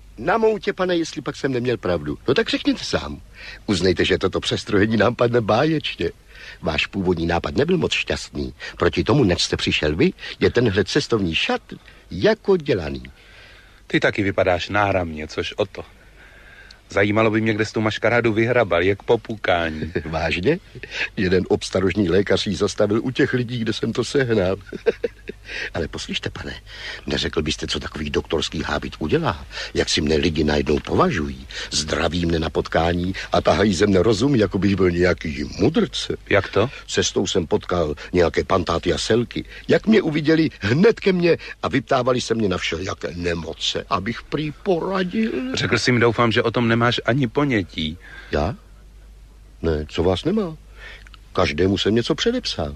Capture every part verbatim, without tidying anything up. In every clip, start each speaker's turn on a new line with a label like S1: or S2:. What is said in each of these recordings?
S1: Na moutě, pane, jestli pak jsem neměl pravdu. No tak řekněte sám. Uznejte, že toto přestrojení nám padne báječně. Váš původní nápad nebyl moc šťastný. Proti tomu, než jste přišel vy, je tenhle cestovní šat jako dělaný.
S2: Ty taky vypadáš náramně, což o to. Zajímalo by mě, kde jsi tu maškarádu vyhrabal, jak po pukání.
S1: Vážně? Jeden obstarožní lékař jí zastavil u těch lidí, kde jsem to sehnal. Ale poslyšte, pane, neřekl byste, co takový doktorský hábit udělá? Jak si mne lidi najednou považují? Zdraví mne na potkání a tahají ze mne rozum, jako bych byl nějaký mudrc.
S2: Jak to?
S1: Cestou jsem potkal nějaké pantáty a selky. Jak mě uviděli, hned ke mně a vyptávali se mě na všelijaké nemoce, abych prý poradil.
S2: Řekl jsi mi, doufám, že o tom nemáš ani ponětí.
S1: Já? Ne, co vás nemá? Každému jsem něco předepsal.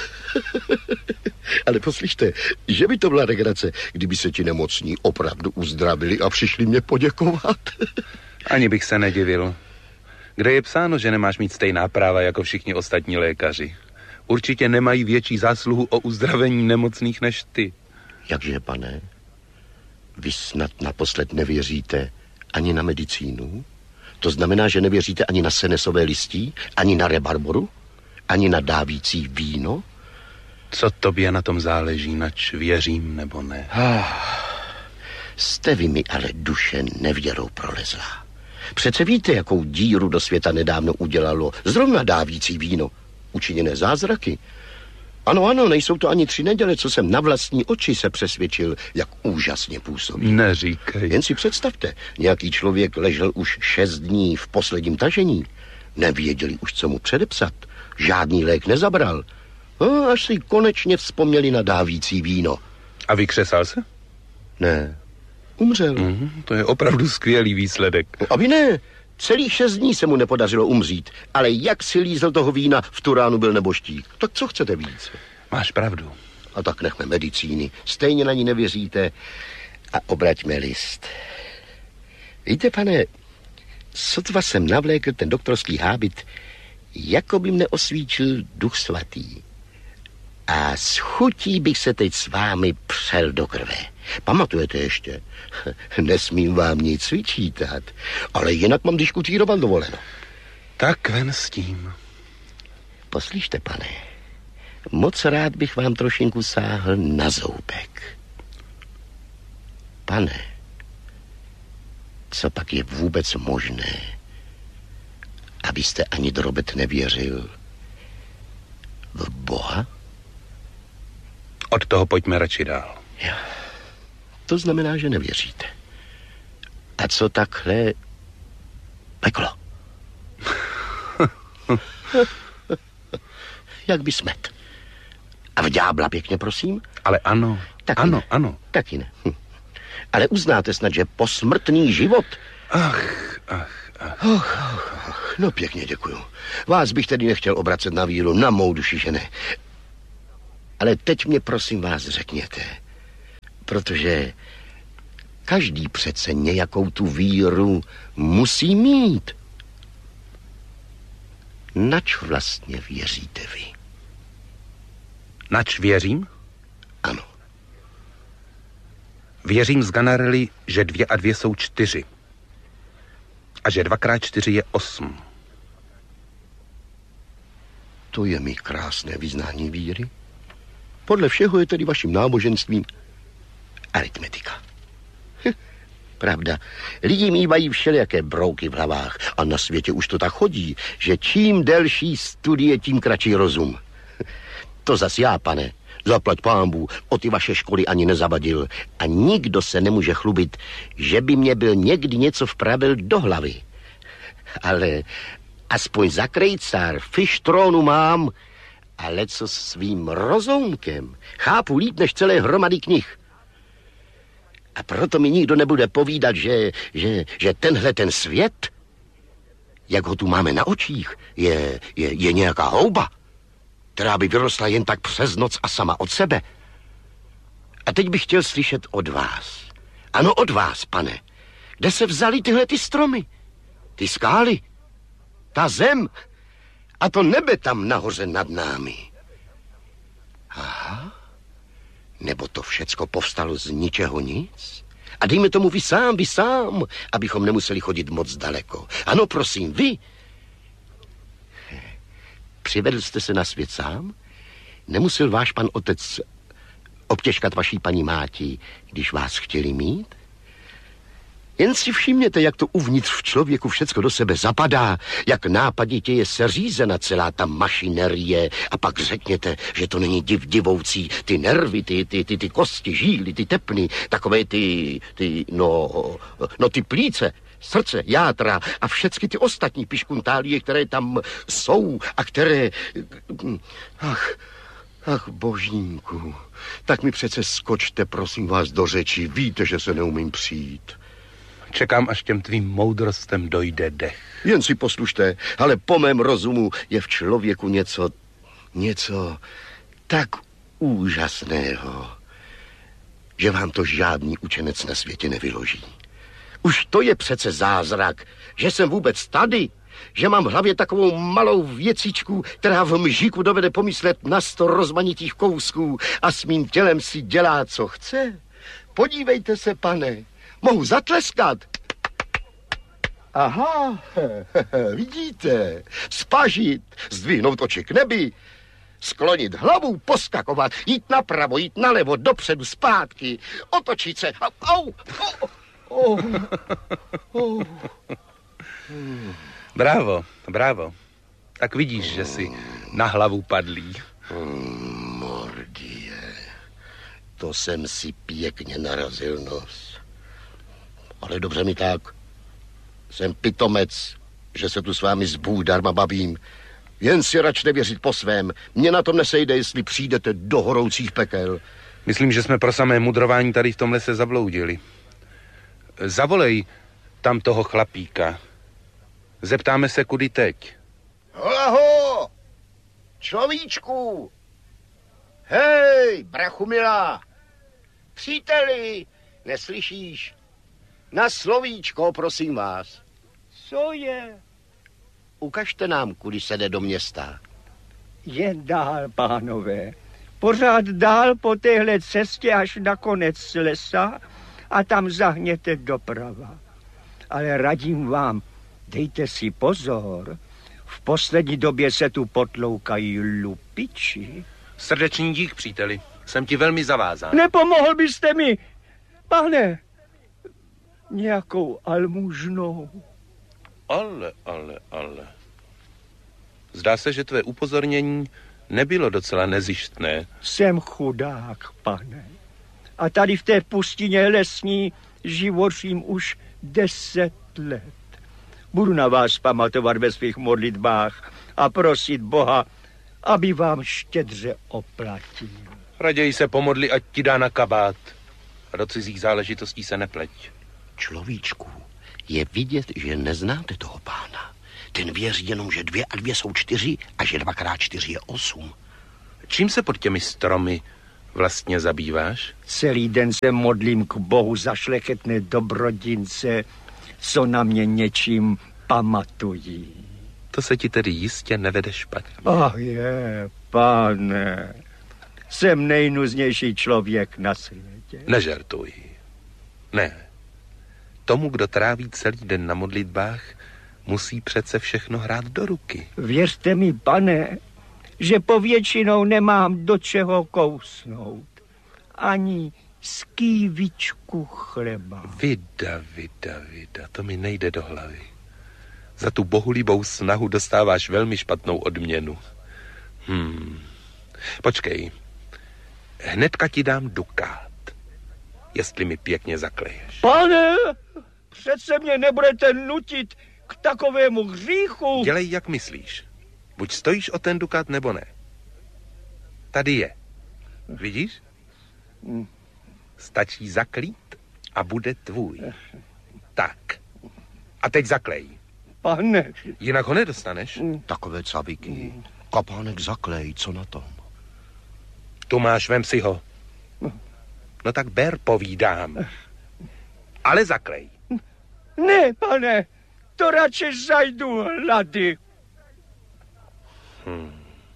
S1: Ale poslyšte, že by to byla legrace, kdyby se ti nemocní opravdu uzdravili a přišli mě poděkovat.
S2: Ani bych se nedivil. Kde je psáno, že nemáš mít stejná práva jako všichni ostatní lékaři? Určitě nemají větší zásluhu o uzdravení nemocných než ty.
S1: Jakže, pane? Vy snad naposled nevěříte ani na medicínu? To znamená, že nevěříte ani na senesové listí, ani na rebarboru, ani na dávící víno?
S2: Co tobě na tom záleží, nač věřím nebo ne?
S1: Ah, jste vy mi ale duše nevěrou prolezlá. Přece víte, jakou díru do světa nedávno udělalo zrovna dávící víno. Učiněné zázraky. Ano, ano, nejsou to ani tři neděle, co jsem na vlastní oči se přesvědčil, jak úžasně působí.
S2: Neříkej.
S1: Jen si představte, nějaký člověk ležel už šest dní v posledním tažení. Nevěděli už, co mu předepsat. Žádný lék nezabral. No, až si konečně vzpomněli na dávící víno.
S2: A vykřesal se?
S1: Ne, umřel.
S2: Mm, to je opravdu skvělý výsledek.
S1: No, aby ne, celých šest dní se mu nepodařilo umřít, ale jak si lízl toho vína, v tu ránu byl neboštík. Tak co chcete víc?
S2: Máš pravdu.
S1: A tak nechme medicíny, stejně na ní nevěříte a obraťme list. Víte, pane, sotva jsem navlékl ten doktorský hábit, jako by mne osvíčil Duch Svatý. A s chutí bych se teď s vámi přel do krve. Pamatujete ještě? Nesmím vám nic vyčítat, ale jinak mám diskutírovat dovoleno.
S2: Tak ven s tím.
S1: Poslyšte, pane, moc rád bych vám trošinku sáhl na zoubek. Pane, co pak je vůbec možné, abyste ani drobet nevěřil v Boha?
S2: Od toho pojďme radši dál.
S1: Jo. To znamená, že nevěříte. A co takhle peklo? Jak by smet. A v ďábla pěkně, prosím?
S2: Ale ano,
S1: Taky
S2: ano,
S1: ne.
S2: ano.
S1: Taky ne. Hm. Ale uznáte snad, že posmrtný život...
S2: Ach, ach, ach.
S1: Och, och, och. No pěkně děkuju. Vás bych tedy nechtěl obracet na víru, na mou duši, že ne. Ale teď mě prosím vás řekněte, protože každý přece nějakou tu víru musí mít. Nač vlastně věříte vy?
S2: Nač věřím?
S1: Ano.
S2: Věřím z Ganarelli, že dvě a dvě jsou čtyři. A že dvakrát čtyři je osm.
S1: To je mi krásné vyznání víry. Podle všeho je tedy vaším náboženstvím aritmetika. Hm, pravda, lidi mívají všelijaké brouky v hlavách a na světě už to tak chodí, že čím delší studie, tím kratší rozum. To zas já, pane, zaplať pánbů, o ty vaše školy ani nezavadil a nikdo se nemůže chlubit, že by mě byl někdy něco vpravil do hlavy. Ale aspoň za krejcár fištrónu mám, ale co svým rozoumkem chápu líp než celé hromady knih. A proto mi nikdo nebude povídat, že, že, že tenhle ten svět, jak ho tu máme na očích, je, je, je nějaká houba, která by vyrostla jen tak přes noc a sama od sebe. A teď bych chtěl slyšet od vás. Ano, od vás, pane. Kde se vzaly tyhle ty stromy? Ty skály? Ta zem? A to nebe tam nahoře nad námi. Aha. Nebo to všecko povstalo z ničeho nic? A dejme tomu vy sám, vy sám, abychom nemuseli chodit moc daleko. Ano, prosím, vy. Přivedl jste se na svět sám? Nemusel váš pan otec obtěžkat vaší paní máti, když vás chtěli mít? Jen si všimněte, jak to uvnitř v člověku všecko do sebe zapadá, jak nápaditě je seřízena celá ta mašinerie a pak řekněte, že to není div divoucí, ty nervy, ty, ty, ty, ty kosti, žíly, ty tepny, takové ty, ty, no, no ty plíce, srdce, játra a všechny ty ostatní piškuntálie, které tam jsou a které, ach, ach, božínku, tak mi přece skočte, prosím vás, do řeči, víte, že se neumím přijít.
S2: Čekám, až těm tvým moudrostem dojde dech.
S1: Jen si poslušte, ale po mém rozumu je v člověku něco, něco tak úžasného, že vám to žádný učenec na světě nevyloží. Už to je přece zázrak, že jsem vůbec tady, že mám v hlavě takovou malou věcičku, která v mžiku dovede pomyslet na sto rozmanitých kousků a s mým tělem si dělá, co chce. Podívejte se, pane. Mohu zatleskat. Aha, vidíte, spažit, zdvihnout oči k nebi, sklonit hlavu, poskakovat, jít napravo, jít nalevo, dopředu, zpátky, otočit se. Au, au, au, au, au.
S2: Bravo, bravo. Tak vidíš, že jsi na hlavu padlý.
S1: Mordie, to jsem si pěkně narazil nos. Ale dobře mi tak. Jsem pitomec, že se tu s vámi zbůh darma bavím. Jen si račte věřit po svém. Mně na tom nesejde, jestli přijdete do horoucích pekel.
S2: Myslím, že jsme pro samé mudrování tady v tom lese zabloudili. Zavolej tam toho chlapíka. Zeptáme se, kudy teď.
S1: Hoho! Človíčku! Hej, brachu milá! Příteli, neslyšíš? Na slovíčko, prosím vás.
S3: Co je?
S1: Ukažte nám, kudy se jde do města.
S3: Jen dál, pánové. Pořád dál po téhle cestě až na konec lesa a tam zahněte doprava. Ale radím vám, dejte si pozor. V poslední době se tu potloukají lupiči.
S2: Srdečný dík, příteli. Jsem ti velmi zavázán.
S3: Nepomohl byste mi, pane, nějakou almužnou.
S2: Ale, ale, ale. Zdá se, že tvé upozornění nebylo docela nezištné.
S3: Jsem chudák, pane. A tady v té pustině lesní živořím už deset let. Budu na vás pamatovat ve svých modlitbách a prosit Boha, aby vám štědře oplatil.
S2: Raději se pomodli, ať ti dá na kabát. A do cizích záležitostí se nepleť.
S1: Človíčku, je vidět, že neznáte toho pána. Ten věří jenom, že dvě a dvě jsou čtyři a že dvakrát čtyři je osm.
S2: Čím se pod těmi stromy vlastně zabýváš?
S3: Celý den se modlím k Bohu za šlechetné dobrodince, co na mě něčím pamatují.
S2: To se ti tedy jistě nevede špatně.
S3: Ach je, pane, jsem nejnuznější člověk na světě.
S2: Nežertuj. Ne. Tomu, kdo tráví celý den na modlitbách, musí přece všechno hrát do ruky.
S3: Věřte mi, pane, že povětšinou nemám do čeho kousnout. Ani skývičku chleba.
S2: Vida, vida, vida, to mi nejde do hlavy. Za tu bohulibou snahu dostáváš velmi špatnou odměnu. Hmm. Počkej. Hnedka ti dám dukát, jestli mi pěkně zakleješ.
S3: Pane, přece mě nebudete nutit k takovému hříchu.
S2: Dělej, jak myslíš. Buď stojíš o ten dukát, nebo ne. Tady je. Vidíš? Stačí zaklít a bude tvůj. Tak. A teď zaklej.
S3: Pane.
S2: Jinak ho nedostaneš.
S1: Takové caviky. Kapánek zaklej, co na tom?
S2: Tu máš, vem si ho. No tak ber, povídám. Ale zaklej.
S3: Ne, pane, to radši zajdu hlady.
S2: Hmm.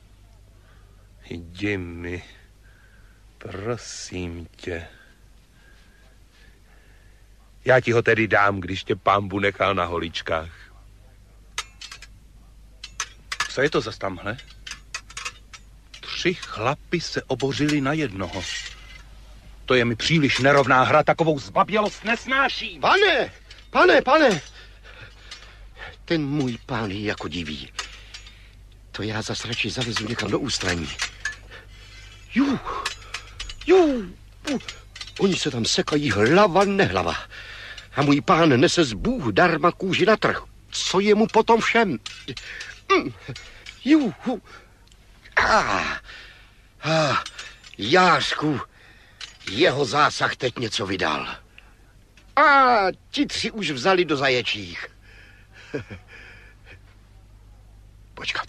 S2: Jdi mi, prosím tě. Já ti ho tedy dám, když tě pánbu nechal na holičkách. Co je to zas tamhle? Tři chlapi se obořili na jednoho. To je mi příliš nerovná hra, takovou zbabělost nesnáším.
S1: Pane, pane, pane, ten můj pán je jako diví. To já zas radši zavezu někam do ústraní. Jú, jú, oni se tam sekají hlava nehlava. A můj pán nese z Bůh darma kůži na trh. Co je mu potom všem? Mm. Jú, ah, ah, Jářku, jeho zásah teď něco vydal. A ti tři už vzali do zaječích. Počkat.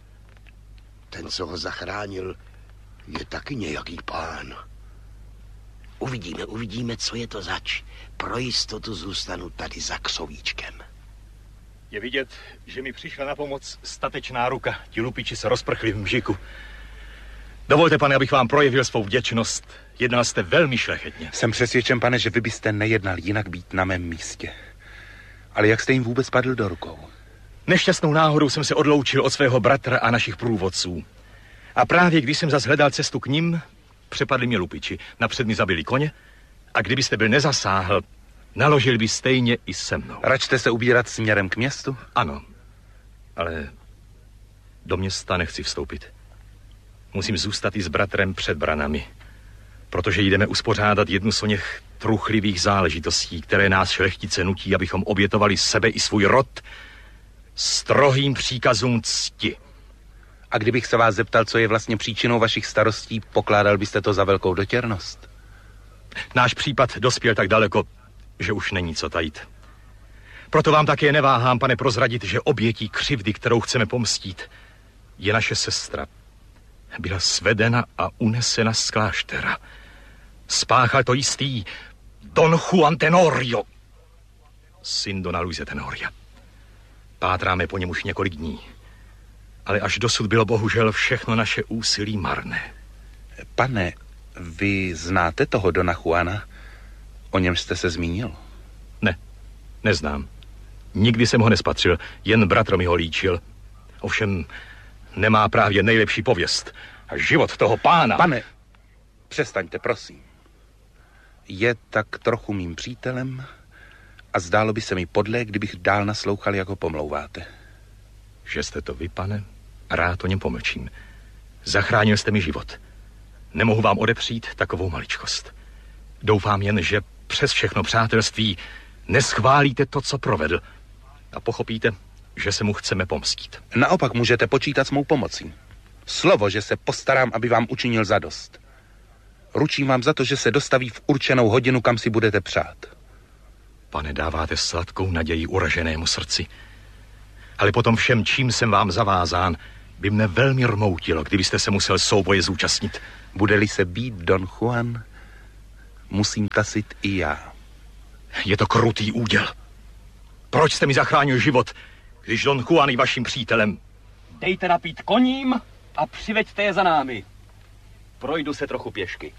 S1: Ten, co ho zachránil, je taky nějaký pán. Uvidíme, uvidíme, co je to zač. Pro jistotu zůstanu tady za ksovíčkem.
S4: Je vidět, že mi přišla na pomoc statečná ruka. Ti lupiči se rozprchli v mžiku. Dovolte, pane, abych vám projevil svou vděčnost. Jednal jste velmi šlechetně.
S2: Jsem přesvědčen, pane, že vy byste nejednal jinak být na mém místě. Ale jak jste jim vůbec padl do rukou?
S4: Nešťastnou náhodou jsem se odloučil od svého bratra a našich průvodců. A právě když jsem zas hledal cestu k nim, přepadli mě lupiči. Napřed mi zabili koně a kdybyste byl nezasáhl, naložil by stejně i se mnou.
S2: Račte se ubírat směrem k městu?
S4: Ano, ale do města nechci vstoupit. Musím zůstat i s bratrem před branami, protože jdeme uspořádat jednu z oněch truchlivých záležitostí, které nás šlechtice nutí, abychom obětovali sebe i svůj rod strohým příkazům cti.
S2: A kdybych se vás zeptal, co je vlastně příčinou vašich starostí, pokládal byste to za velkou dotěrnost?
S4: Náš případ dospěl tak daleko, že už není co tajit. Proto vám také neváhám, pane, prozradit, že obětí křivdy, kterou chceme pomstít, je naše sestra. Byla svedena a unesena z kláštera. Spáchal to jistý Don Juan Tenorio, syn Dona Luise Tenoria. Pátráme po něm už několik dní. Ale až dosud bylo bohužel všechno naše úsilí marné.
S2: Pane, vy znáte toho Dona Juana? O něm jste se zmínil?
S4: Ne, neznám. Nikdy jsem ho nespatřil, jen bratr mi ho líčil. Ovšem nemá právě nejlepší pověst. A život toho pána...
S2: Pane, přestaňte, prosím. Je tak trochu mým přítelem a zdálo by se mi podlé, kdybych dál naslouchal, jak ho pomlouváte.
S4: Že jste to vy, pane? Rád o něm pomlčím. Zachránil jste mi život. Nemohu vám odepřít takovou maličkost. Doufám jen, že přes všechno přátelství neschválíte to, co provedl. A pochopíte, že se mu chceme pomstít.
S2: Naopak můžete počítat s mou pomocí. Slovo, že se postarám, aby vám učinil zadost. Ručím vám za to, že se dostaví v určenou hodinu, kam si budete přát.
S4: Pane, dáváte sladkou naději uraženému srdci. Ale potom všem, čím jsem vám zavázán, by mne velmi rmoutilo, kdybyste se musel souboje zúčastnit.
S2: Bude-li se být Don Juan, musím tasit i já.
S4: Je to krutý úděl. Proč jste mi zachránil život, když Don Juan je vaším přítelem?
S5: Dejte napít koním a přiveďte je za námi. Projdu se trochu pěšky.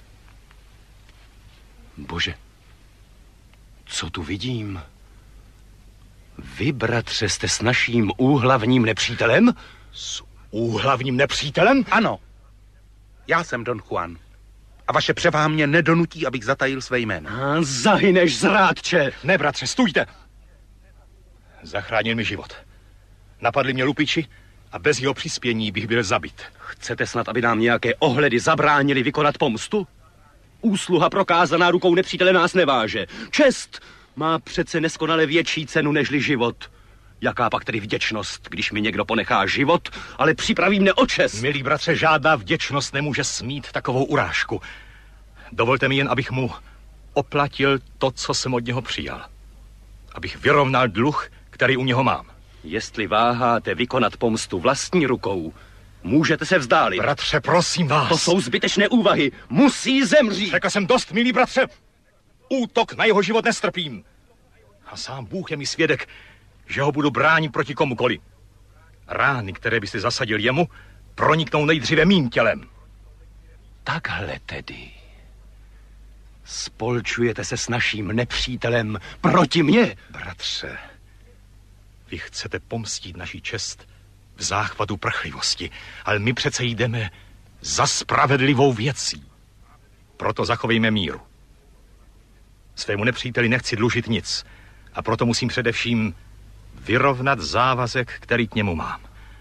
S1: Bože, co tu vidím? Vy, bratře, jste s naším úhlavním nepřítelem?
S4: S úhlavním nepřítelem?
S2: Ano, já jsem Don Juan. A vaše převaha mě nedonutí, abych zatajil své jméno.
S1: A zahyneš, zrádče!
S4: Ne, bratře, stůjte! Zachránil mi život. Napadli mě lupiči a bez jeho přispění bych byl zabit.
S5: Chcete snad, aby nám nějaké ohledy zabránili vykonat pomstu? Úsluha prokázaná rukou nepřítele nás neváže. Čest má přece neskonale větší cenu nežli život. Jaká pak tedy vděčnost, když mi někdo ponechá život, ale připraví mne o čest?
S4: Milý bratře, žádná vděčnost nemůže smít takovou urážku. Dovolte mi jen, abych mu oplatil to, co jsem od něho přijal. Abych vyrovnal dluh, který u něho mám.
S5: Jestli váháte vykonat pomstu vlastní rukou, můžete se vzdálit.
S4: Bratře, prosím vás.
S5: To jsou zbytečné úvahy. Musí zemřít.
S4: Řekl jsem dost, milý bratře. Útok na jeho život nestrpím. A sám Bůh je mi svědek, že ho budu bránit proti komukoli. Rány, které byste zasadil jemu, proniknou nejdříve mým tělem.
S1: Takhle tedy.
S5: Spolčujete se s naším nepřítelem proti mně.
S4: Bratře, vy chcete pomstít naši čest v záchvatu prchlivosti, ale my přece jdeme za spravedlivou věcí. Proto zachovejme míru. Svému nepříteli nechci dlužit nic a proto musím především vyrovnat závazek, který k němu mám.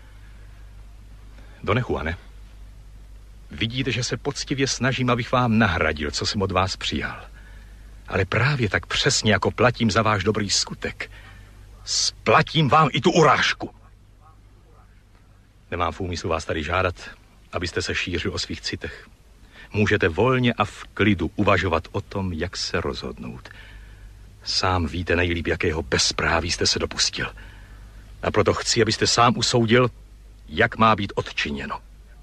S4: Done Juane, vidíte, že se poctivě snažím, abych vám nahradil, co jsem od vás přijal. Ale právě tak přesně, jako platím za váš dobrý skutek, splatím vám i tu urážku. Nemám v úmyslu vás tady žádat, abyste se šířil o svých citech. Můžete volně a v klidu uvažovat o tom, jak se rozhodnout. Sám víte nejlíp, jakého bezpráví jste se dopustil. A proto chci, abyste sám usoudil, jak má být odčiněno.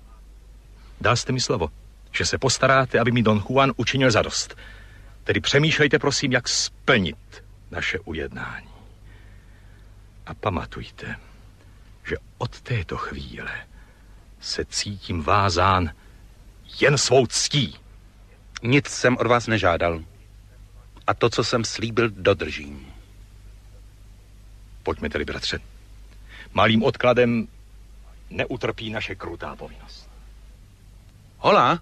S4: Dal jste mi slovo, že se postaráte, aby mi Don Juan učinil zadost. Tedy přemýšlejte, prosím, jak splnit naše ujednání. A pamatujte, že od této chvíle se cítím vázán jen svou ctí.
S2: Nic jsem od vás nežádal. A to, co jsem slíbil, dodržím.
S4: Pojďme tedy, bratře. Malým odkladem neutrpí naše krutá povinnost.
S2: Hola?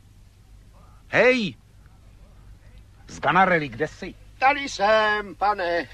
S2: Hej!
S5: Sganarelli, kde jsi?
S1: Tady jsem, pane.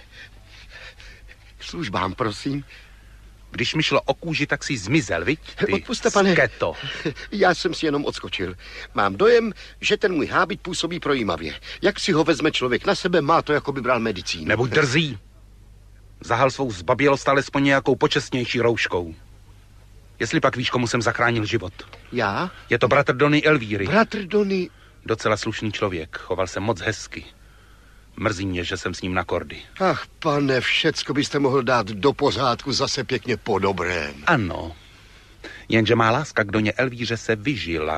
S1: K službám, prosím.
S2: Když mi šlo o kůži, tak si zmizel, viď? Ty
S1: Odpuste, pane.
S2: sketo.
S1: Já jsem si jenom odskočil. Mám dojem, že ten můj hábit působí projímavě. Jak si ho vezme člověk na sebe, má to, jako by bral medicínu.
S2: Nebuď drzý. Zahal svou zbabělost alespoň nějakou počestnější rouškou. Jestli pak víš, komu jsem zachránil život.
S1: Já?
S2: Je to bratr Dony Elvíry.
S1: Bratr Dony...
S2: Docela slušný člověk, choval se moc hezky. Mrzí mě, že jsem s ním na kordy.
S1: Ach, pane, všecko byste mohl dát do pořádku zase pěkně po dobrém.
S2: Ano, jenže má láska k Doně Elvíře se vyžila.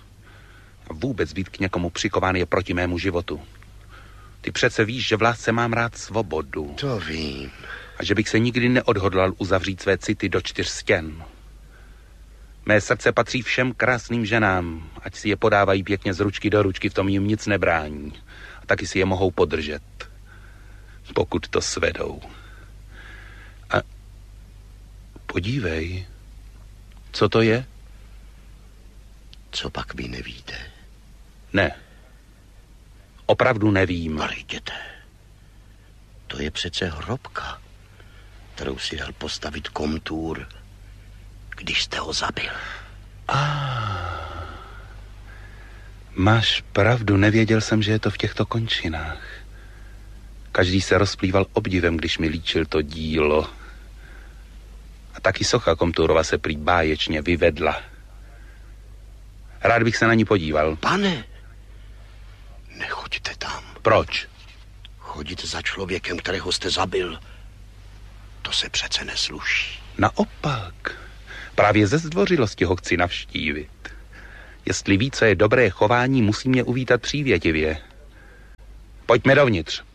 S2: A vůbec být k někomu přikován je proti mému životu. Ty přece víš, že v lásce mám rád svobodu.
S1: To vím.
S2: A že bych se nikdy neodhodlal uzavřít své city do čtyř stěn. Mé srdce patří všem krásným ženám, ať si je podávají pěkně z ručky do ručky, v tom jim nic nebrání. A taky si je mohou podržet, pokud to svedou. A podívej, co to je?
S1: Co pak vy nevíte?
S2: Ne, opravdu nevím.
S1: Ale jděte. To je přece hrobka, kterou si dal postavit Komtůr, když jste ho zabil.
S2: Ah, máš pravdu, nevěděl jsem, že je to v těchto končinách. Každý se rozplýval obdivem, když mi líčil to dílo. A taky socha Komtůrova se prý báječně vyvedla. Rád bych se na ní podíval.
S1: Pane, nechoďte tam.
S2: Proč?
S1: Chodit za člověkem, kterého jste zabil, to se přece nesluší.
S2: Naopak, právě ze zdvořilosti ho chci navštívit. Jestli ví, co je dobré chování, musí mě uvítat přívětivě. Pojďme dovnitř.